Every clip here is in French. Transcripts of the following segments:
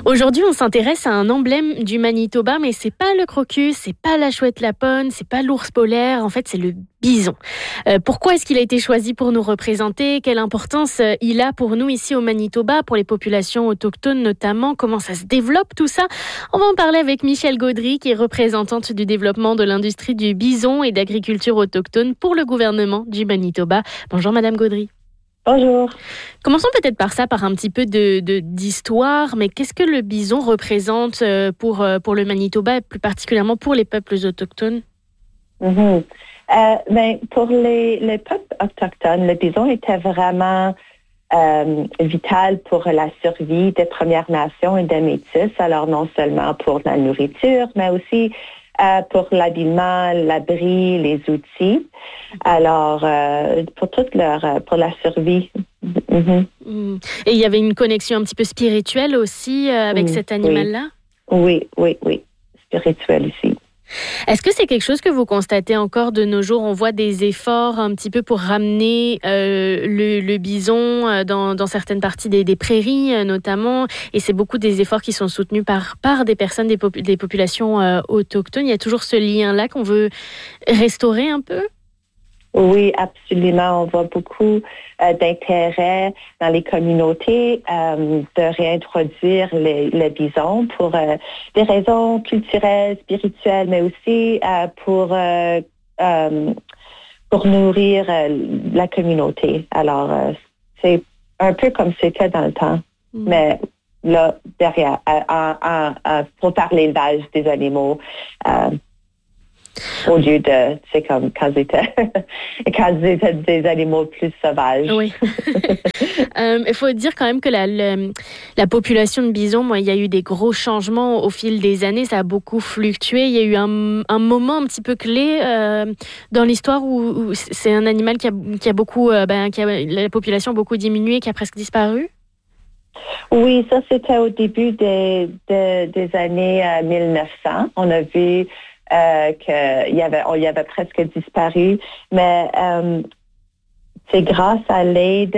Aujourd'hui, on s'intéresse à un emblème du Manitoba, mais c'est pas le crocus, c'est pas la chouette lapone, c'est pas l'ours polaire. En fait, c'est le bison. Pourquoi est-ce qu'il a été choisi pour nous représenter? Quelle importance il a pour nous ici au Manitoba, pour les populations autochtones notamment? Comment ça se développe tout ça? On va en parler avec Michèle Gaudry, qui est représentante du développement de l'industrie du bison et d'agriculture autochtone pour le gouvernement du Manitoba. Bonjour Madame Gaudry. Bonjour. Commençons peut-être par un petit peu d'histoire, mais qu'est-ce que le bison représente pour le Manitoba et plus particulièrement pour les peuples autochtones? Pour les peuples autochtones, le bison était vraiment vital pour la survie des Premières Nations et des Métis, alors non seulement pour la nourriture, mais aussi pour l'habillement, l'abri, les outils. Alors, pour la survie. Et il y avait une connexion un petit peu spirituelle aussi avec cet animal-là? Oui, spirituelle aussi. Est-ce que c'est quelque chose que vous constatez encore de nos jours? On voit des efforts un petit peu pour ramener le bison dans certaines parties des prairies notamment, et c'est beaucoup des efforts qui sont soutenus par des personnes des populations autochtones. Il y a toujours ce lien-là qu'on veut restaurer un peu? Oui, absolument. On voit beaucoup d'intérêt dans les communautés de réintroduire les bisons pour des raisons culturelles, spirituelles, mais aussi pour nourrir la communauté. Alors, c'est un peu comme c'était dans le temps, mais là, derrière, pour parler l'élevage des animaux, au lieu de, c'est comme quand c'était des animaux plus sauvages. Oui. Il faut dire quand même que la population de bisons, il y a eu des gros changements au fil des années, ça a beaucoup fluctué. Il y a eu un moment un petit peu clé dans l'histoire où c'est un animal qui a beaucoup, la population a beaucoup diminué, qui a presque disparu. Oui, ça c'était au début des années 1900. On a vu qu'il y avait presque disparu, mais c'est grâce à l'aide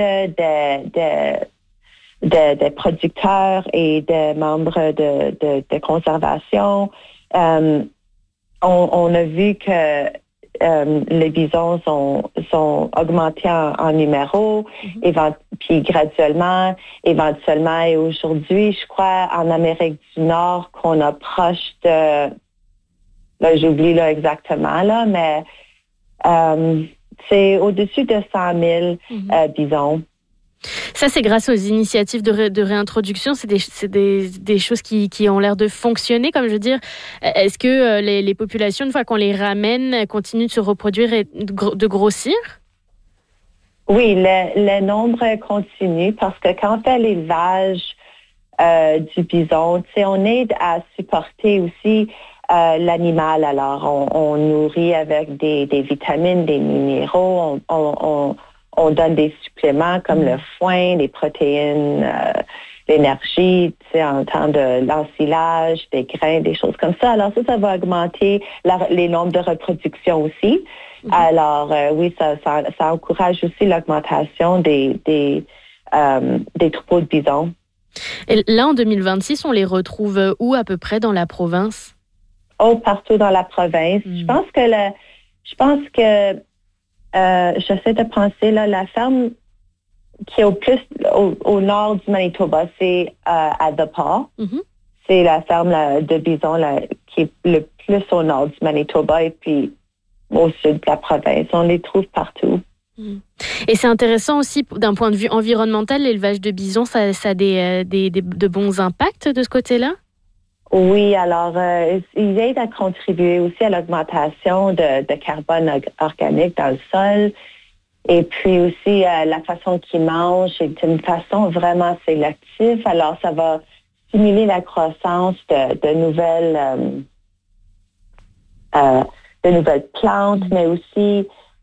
des producteurs et des membres de conservation, on a vu que les bisons sont augmentés en numéro, puis graduellement, éventuellement, et aujourd'hui, je crois, en Amérique du Nord, qu'on approche de... Là, j'oublie exactement, mais c'est au-dessus de 100 000 bisons. Ça, c'est grâce aux initiatives de réintroduction. C'est des choses qui ont l'air de fonctionner, comme je veux dire. Est-ce que les populations, une fois qu'on les ramène, continuent de se reproduire et de grossir? Oui, le nombre continue parce que quand on fait l'élevage du bison, on aide à supporter aussi l'animal. Alors, on nourrit avec des vitamines, des minéraux, on donne des suppléments comme le foin, les protéines, l'énergie, en temps de l'ensilage, des grains, des choses comme ça. Alors, ça va augmenter les nombres de reproduction aussi. Alors, oui, ça encourage aussi l'augmentation des troupeaux de bisons. Et là, en 2026, on les retrouve où à peu près dans la province? Partout dans la province. Je pense que j'essaie de penser, la ferme qui est au nord du Manitoba, c'est à The Paw. C'est la ferme de bison qui est le plus au nord du Manitoba et puis au sud de la province. On les trouve partout. Et c'est intéressant aussi, d'un point de vue environnemental, l'élevage de bisons, ça a de bons impacts de ce côté-là? Oui, alors, ils aident à contribuer aussi à l'augmentation de carbone organique dans le sol. Et puis aussi, la façon qu'ils mangent est une façon vraiment sélective. Alors, ça va stimuler la croissance de nouvelles plantes, mais aussi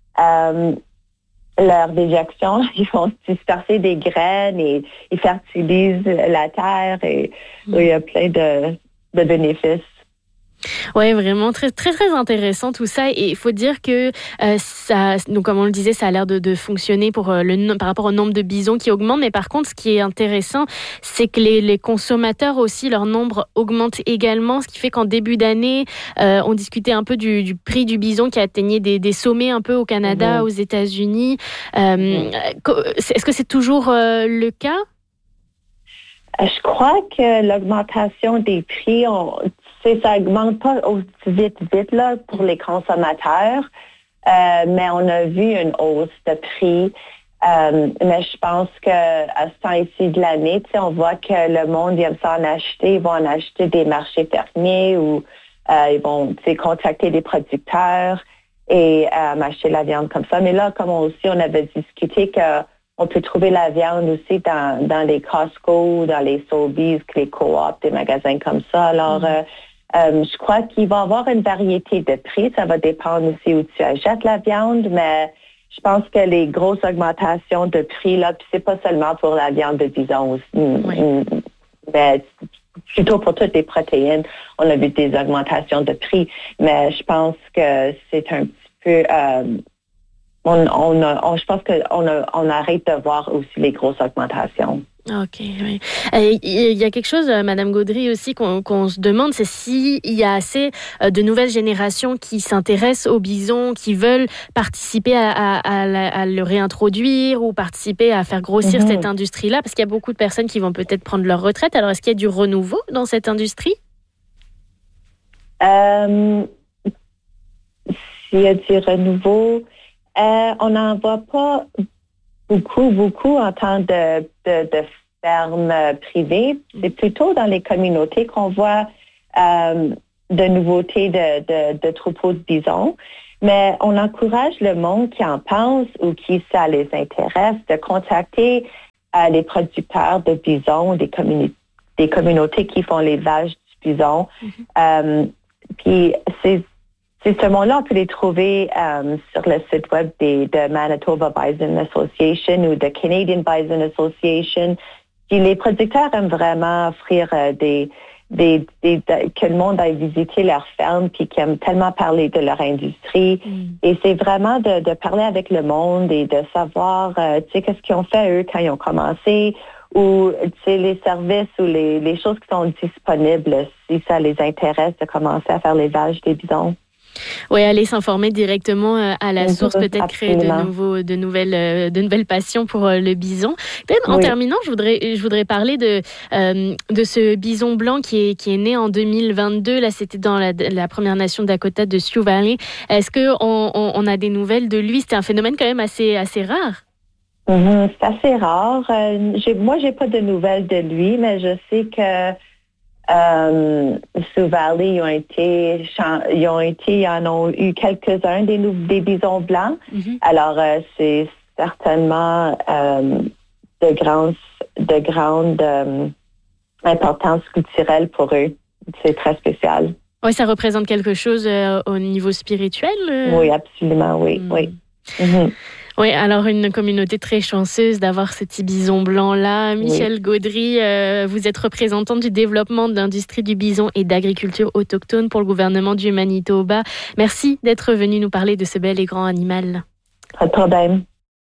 leur déjection. Ils vont disperser des graines et ils fertilisent la terre. Et il y a plein de bénéfices. Ouais, vraiment très très très intéressant tout ça, et il faut dire que ça, donc comme on le disait, ça a l'air de fonctionner pour par rapport au nombre de bisons qui augmente. Mais par contre, ce qui est intéressant, c'est que les consommateurs aussi, leur nombre augmente également, ce qui fait qu'en début d'année, on discutait un peu du prix du bison qui atteignait des sommets un peu au Canada, aux États-Unis. Est-ce que c'est toujours le cas? Je crois que l'augmentation des prix, ça augmente pas aussi vite là pour les consommateurs, mais on a vu une hausse de prix. Mais je pense qu'à ce temps-ci de l'année, on voit que le monde aime ça en acheter. Ils vont en acheter des marchés fermiers ou ils vont contacter des producteurs et acheter la viande comme ça. Mais là, comme on avait discuté qu'on peut trouver la viande aussi dans les Costco, dans les Sobeys, les co-op, des magasins comme ça. Alors, je crois qu'il va y avoir une variété de prix. Ça va dépendre aussi où tu achètes la viande, mais je pense que les grosses augmentations de prix, là, puis c'est pas seulement pour la viande de bison, mais plutôt pour toutes les protéines, on a vu des augmentations de prix. Mais je pense que c'est un petit peu... je pense qu'on arrête de voir aussi les grosses augmentations. Ok, oui. Il y a quelque chose, Madame Gaudry, aussi qu'on se demande, c'est s'il y a assez de nouvelles générations qui s'intéressent au bison, qui veulent participer à le réintroduire ou participer à faire grossir cette industrie-là, parce qu'il y a beaucoup de personnes qui vont peut-être prendre leur retraite. Alors, est-ce qu'il y a du renouveau dans cette industrie? S'il y a du renouveau, on n'en voit pas beaucoup en tant de fermes privées. C'est plutôt dans les communautés qu'on voit de nouveautés de troupeaux de bisons. Mais on encourage le monde qui en pense ou qui ça les intéresse de contacter les producteurs de bisons, des communautés qui font l'élevage du bison. Puis ce monde-là, on peut les trouver sur le site web de Manitoba Bison Association ou de Canadian Bison Association. Puis les producteurs aiment vraiment offrir que le monde aille visiter leur ferme, puis qui aiment tellement parler de leur industrie. Et c'est vraiment de parler avec le monde et de savoir, qu'est-ce qu'ils ont fait eux quand ils ont commencé, ou les services ou les choses qui sont disponibles si ça les intéresse de commencer à faire l'élevage des bisons. Oui, aller s'informer directement à la source, peut-être créer de nouvelles passions pour le bison. En terminant, je voudrais parler de ce bison blanc qui est né en 2022. Là, c'était dans la Première Nation Dakota de Sioux Valley. Est-ce qu'on a des nouvelles de lui? C'était un phénomène quand même assez rare. C'est assez rare. Moi, j'ai pas de nouvelles de lui, mais je sais que Sioux Valley, ils en ont eu quelques-uns des bisons blancs. Alors, c'est certainement de grande importance culturelle pour eux. C'est très spécial. Oui, ça représente quelque chose au niveau spirituel? Oui, absolument, oui. Oui, alors une communauté très chanceuse d'avoir ce petit bison blanc-là. Michèle Gaudry, vous êtes représentante du développement de l'industrie du bison et d'agriculture autochtone pour le gouvernement du Manitoba. Merci d'être venue nous parler de ce bel et grand animal. Pas de problème.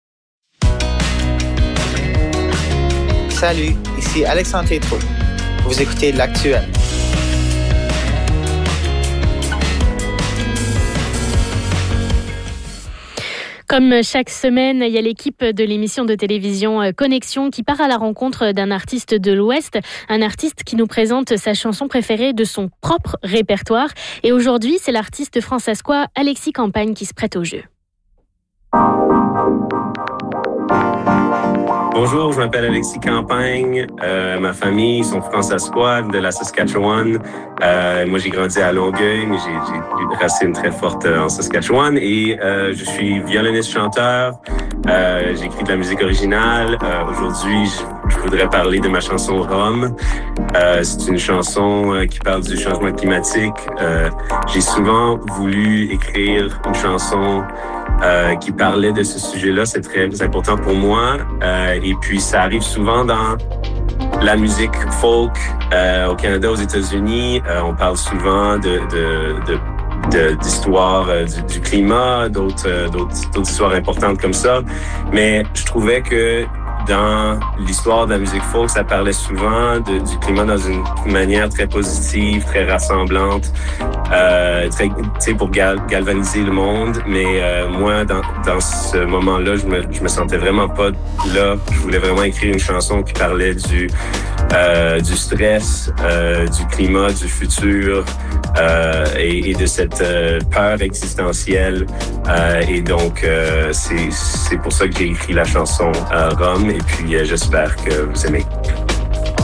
Salut, ici Alexandre Tétrault. Vous écoutez L'Actuel. Comme chaque semaine, il y a l'équipe de l'émission de télévision Connexion qui part à la rencontre d'un artiste de l'Ouest, un artiste qui nous présente sa chanson préférée de son propre répertoire. Et aujourd'hui, c'est l'artiste françaiscois Alexis Campagne qui se prête au jeu. Bonjour, je m'appelle Alexis Campagne. Ma famille sont françaiscois de la Saskatchewan. Moi, j'ai grandi à Longueuil, mais j'ai des racines très fortes en Saskatchewan. Et je suis violoniste-chanteur. J'écris de la musique originale. Aujourd'hui, je voudrais parler de ma chanson Rome. C'est une chanson qui parle du changement climatique. J'ai souvent voulu écrire une chanson qui parlait de ce sujet-là. C'est très important pour moi. Et puis, ça arrive souvent dans la musique folk au Canada, aux États-Unis, on parle souvent d'histoires du climat, d'autres histoires importantes comme ça. Mais je trouvais que dans l'histoire de la musique folk, ça parlait souvent du climat dans une manière très positive, très rassemblante, pour galvaniser le monde. Mais moi, dans ce moment-là, je me sentais vraiment pas là. Je voulais vraiment écrire une chanson qui parlait du stress, du climat, du futur et de cette peur existentielle. Et donc, c'est pour ça que j'ai écrit la chanson Rome. Et puis, j'espère que vous aimez.